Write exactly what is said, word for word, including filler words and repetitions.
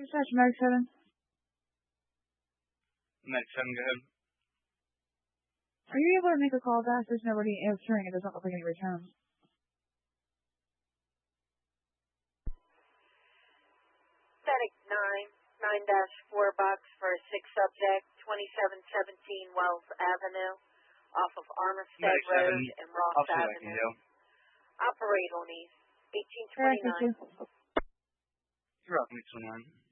Dispatch, Medic seven. Medic seven, go ahead. Are you able to make a call back? There's nobody answering. It doesn't look like any returns. Medic nine, nine dash four box for a six subject, twenty-seven seventeen Wells Avenue, off of Armistead Medic Road seven, and Ross I'll see what I can Avenue. do. Operate on these, eighteen twenty-nine. Alright, thank you. You're welcome, eight twenty-nine.